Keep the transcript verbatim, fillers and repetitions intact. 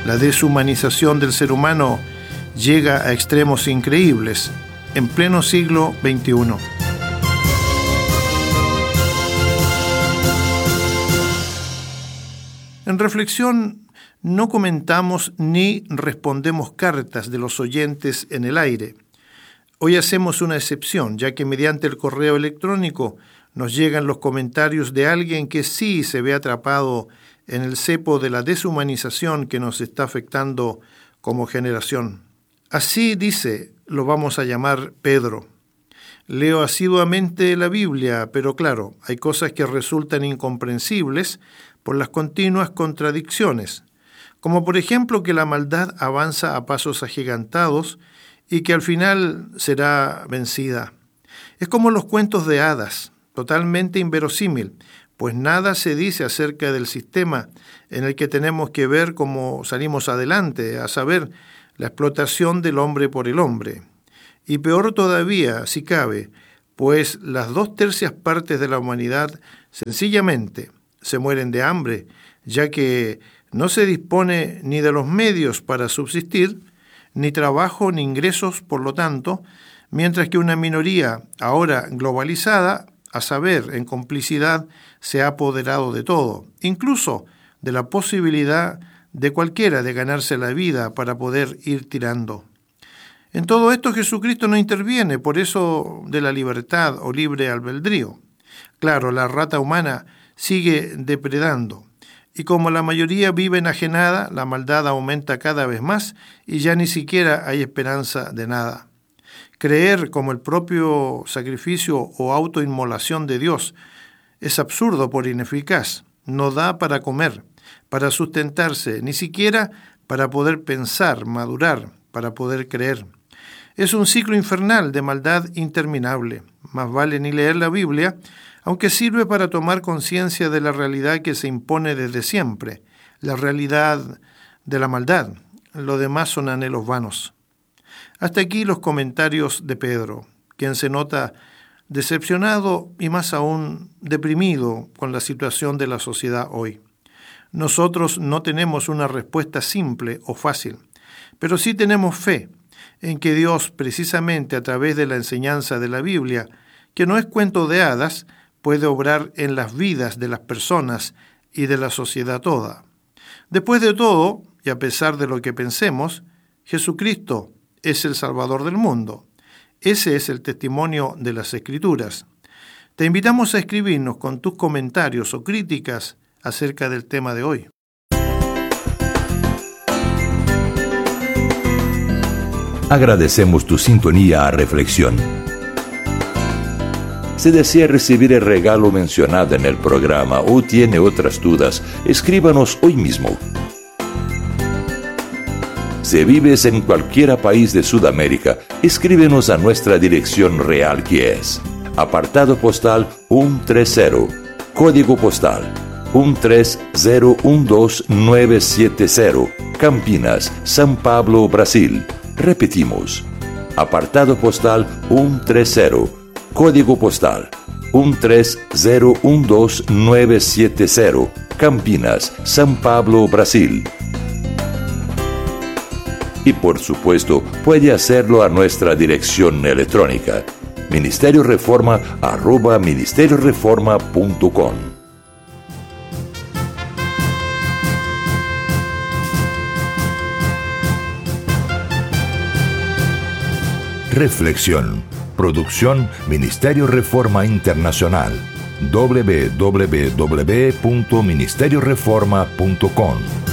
La deshumanización del ser humano llega a extremos increíbles en pleno siglo veintiuno. En reflexión, no comentamos ni respondemos cartas de los oyentes en el aire. Hoy hacemos una excepción, ya que mediante el correo electrónico nos llegan los comentarios de alguien que sí se ve atrapado en el cepo de la deshumanización que nos está afectando como generación. Así dice, lo vamos a llamar Pedro. Leo asiduamente la Biblia, pero claro, hay cosas que resultan incomprensibles por las continuas contradicciones, como por ejemplo que la maldad avanza a pasos agigantados y que al final será vencida. Es como los cuentos de hadas, totalmente inverosímil, pues nada se dice acerca del sistema en el que tenemos que ver cómo salimos adelante, a saber, la explotación del hombre por el hombre. Y peor todavía, si cabe, pues las dos tercias partes de la humanidad sencillamente se mueren de hambre, ya que no se dispone ni de los medios para subsistir, ni trabajo ni ingresos, por lo tanto, mientras que una minoría, ahora globalizada, a saber, en complicidad, se ha apoderado de todo, incluso de la posibilidad de cualquiera de ganarse la vida para poder ir tirando. En todo esto Jesucristo no interviene, por eso de la libertad o libre albedrío. Claro, la rata humana sigue depredando, y como la mayoría vive enajenada, la maldad aumenta cada vez más y ya ni siquiera hay esperanza de nada. Creer como el propio sacrificio o autoinmolación de Dios es absurdo por ineficaz. No da para comer, para sustentarse, ni siquiera para poder pensar, madurar, para poder creer. Es un ciclo infernal de maldad interminable. Más vale ni leer la Biblia, aunque sirve para tomar conciencia de la realidad que se impone desde siempre, la realidad de la maldad. Lo demás son anhelos vanos. Hasta aquí los comentarios de Pedro, quien se nota decepcionado y más aún deprimido con la situación de la sociedad hoy. Nosotros no tenemos una respuesta simple o fácil, pero sí tenemos fe en que Dios, precisamente a través de la enseñanza de la Biblia, que no es cuento de hadas, puede obrar en las vidas de las personas y de la sociedad toda. Después de todo, y a pesar de lo que pensemos, Jesucristo es el Salvador del mundo. Ese es el testimonio de las Escrituras. Te invitamos a escribirnos con tus comentarios o críticas acerca del tema de hoy. Agradecemos tu sintonía a Reflexión. Si desea recibir el regalo mencionado en el programa o tiene otras dudas, escríbanos hoy mismo. Si vives en cualquier país de Sudamérica, escríbenos a nuestra dirección real, que es apartado postal ciento treinta, código postal uno tres cero uno dos nueve siete cero, Campinas, São Paulo, Brasil. Repetimos, apartado postal ciento treinta, código postal uno tres cero uno dos nueve siete cero, Campinas, São Paulo, Brasil. Y por supuesto, puede hacerlo a nuestra dirección electrónica, ministerio reforma arroba ministerio reforma punto com. Reflexión. Producción Ministerio Reforma Internacional. doble u doble u doble u punto ministerio reforma punto com